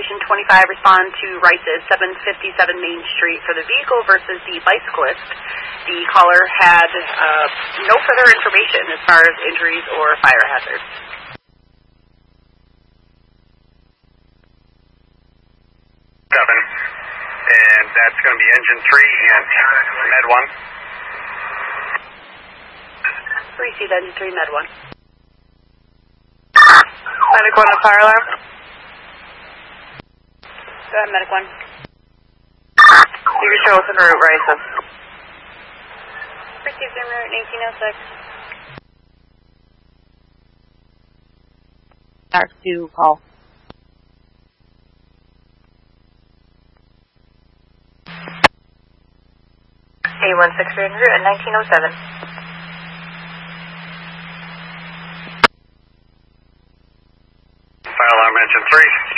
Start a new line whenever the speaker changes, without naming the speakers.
Engine 25, respond to Rice's 757 Main Street for the vehicle versus the bicyclist. The caller had no further information as far as injuries or fire hazards.
And that's going to be Engine 3 and Med 1.
Receive Engine 3, Med 1.
Medic 1 to fire alarm.
Go ahead, Medic 1.
You can show us en route, Rice.
Received en route 1806.
Dark 2, call.
A163 en route at 1907.
Fire alarm Engine 3.